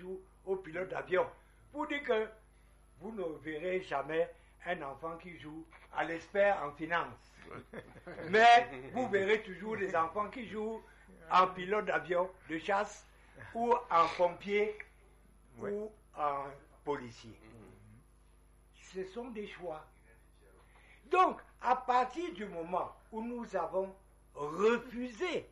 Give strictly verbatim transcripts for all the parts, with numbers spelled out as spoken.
tout aux pilotes d'avion pour dire que vous ne verrez jamais un enfant qui joue à l'expert en finance. Mais vous verrez toujours des enfants qui jouent en pilote d'avion de chasse ou en pompier ouais. ou en policier. Ce sont des choix. Donc, à partir du moment où nous avons refusé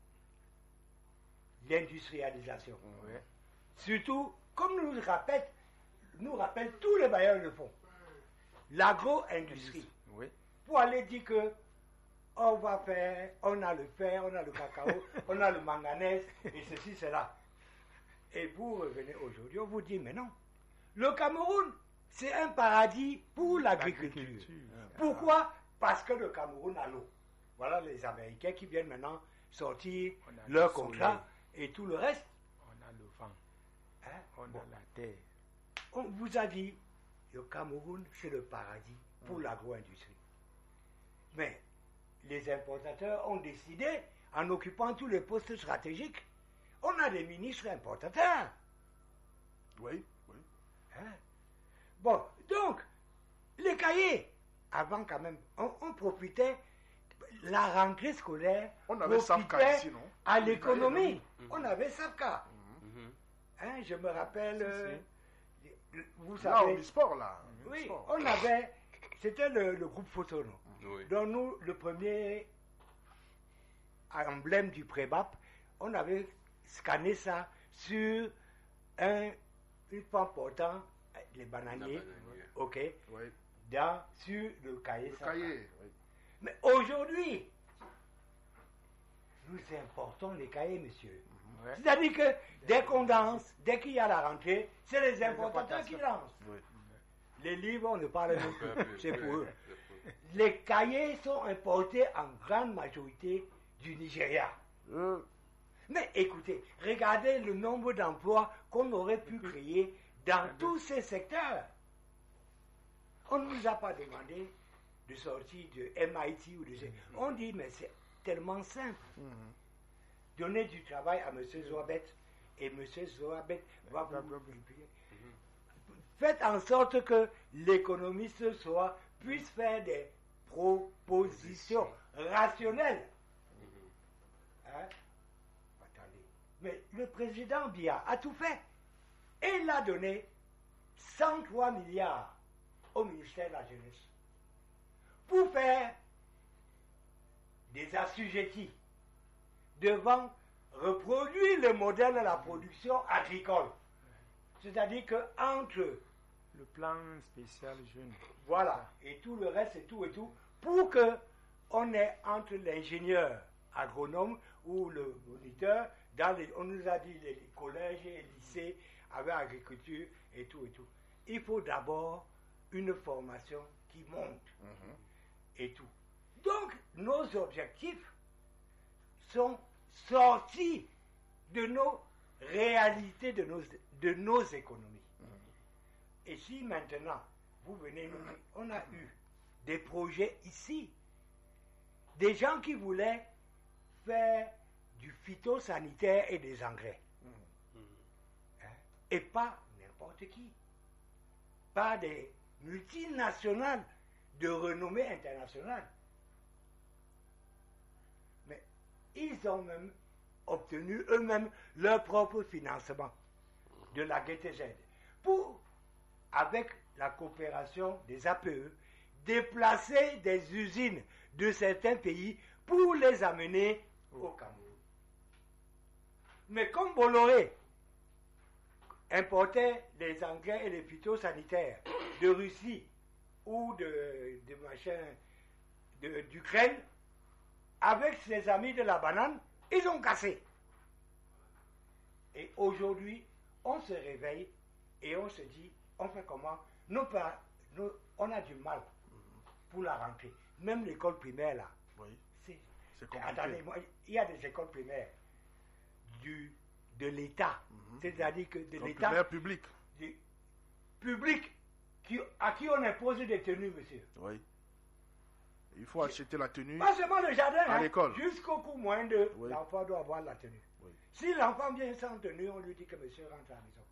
l'industrialisation, ouais. surtout, comme nous rappelle, nous rappelle tous les bailleurs de fonds, l'agro-industrie, oui. pour aller dire que on va faire, on a le fer, on a le cacao, on a le manganèse, et ceci, cela. Et vous revenez aujourd'hui, on vous dit, mais non, le Cameroun, c'est un paradis pour l'agriculture. l'agriculture. Pourquoi? Parce que le Cameroun a l'eau. Voilà les Américains qui viennent maintenant sortir leur contrat et tout le reste. On a le vent, hein? on bon. a la terre. On vous a dit, le Cameroun, c'est le paradis pour mmh. l'agro-industrie. Mais les importateurs ont décidé, en occupant tous les postes stratégiques, on a des ministres importateurs. Oui, oui. Hein? Bon, donc, les cahiers, avant quand même, on, on profitait, la rentrée scolaire, on avait Safka ici, non? À l'économie. Mmh. On avait Safka. Mmh. Hein, je me rappelle, euh, vous savez... Là, le sport, là. Oui, sport. on avait, c'était le, le groupe photo, non? Oui. Donc nous, le premier emblème du Prébap, on avait scanné ça sur un, une femme portant les bananiers, bananier. ok, oui. dans, sur le cahier. Le cahier, oui. Mais aujourd'hui, nous importons les cahiers, monsieur. Mm-hmm. Ouais. C'est-à-dire que dès qu'on danse, dès qu'il y a la rentrée, c'est les, les importateurs qui lancent. Oui. Les livres, on ne parle même plus, c'est pour eux. Les cahiers sont importés en grande majorité du Nigeria. Euh. Mais écoutez, regardez le nombre d'emplois qu'on aurait pu créer dans tous ces secteurs. On ne nous a pas demandé de sortir de M I T ou de... Mm-hmm. On dit, mais c'est tellement simple. Mm-hmm. Donner du travail à M. Zoabet et M. Zoabet va vous... Mm-hmm. Faites en sorte que l'économiste soit, puisse faire des propositions rationnelles. Mm-hmm. Hein? Attendez. Mais le président Biya a tout fait. Et il a donné cent trois milliards au ministère de la Jeunesse pour faire des assujettis devant reproduire le modèle de la production agricole. C'est-à-dire qu'entre le plan spécial jeune, voilà, et tout le reste et tout et tout, pour que on ait entre l'ingénieur agronome ou le moniteur, dans les, on nous a dit les, les collèges et les lycées avec agriculture et tout et tout. Il faut d'abord une formation qui monte mm-hmm. et tout. Donc, nos objectifs sont sortis de nos réalités, de nos, de nos économies. Mm-hmm. Et si maintenant, vous venez nous dire, on a eu des projets ici, des gens qui voulaient faire du phytosanitaire et des engrais. Mm-hmm. Hein? Et pas n'importe qui. Pas des multinationales de renommée internationale. Mais ils ont même obtenu eux-mêmes leur propre financement de la G T Z pour, avec la coopération des A P E, déplacer des usines de certains pays pour les amener au Cameroun. Mais comme Bolloré importait les engrais et les phytosanitaires de Russie ou de, de machin de, d'Ukraine, avec ses amis de la banane, ils ont cassé. Et aujourd'hui, on se réveille et on se dit, on fait comment? Nous, nous, on a du mal pour la rentrée. Même l'école primaire, là. Oui. C'est, c'est compliqué. Attendez, moi, il y a des écoles primaires du, de l'État. Mm-hmm. C'est-à-dire que de Donc, l'État... primaire public. Du public qui, à qui on impose des tenues, monsieur. Oui. Il faut acheter la tenue. Pas seulement le jardin, à hein, l'école. Jusqu'au coût moins de oui. l'enfant doit avoir la tenue. Oui. Si l'enfant vient sans tenue, on lui dit que monsieur rentre à la maison.